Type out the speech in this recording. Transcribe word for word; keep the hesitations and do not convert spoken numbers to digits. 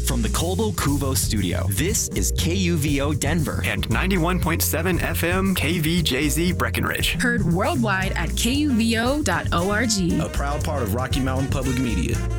From the Colbo Cuvo studio, this is K U V O Denver and ninety-one point seven F M K V J Z Breckenridge. Heard worldwide at K U V O dot org. A proud part of Rocky Mountain Public Media.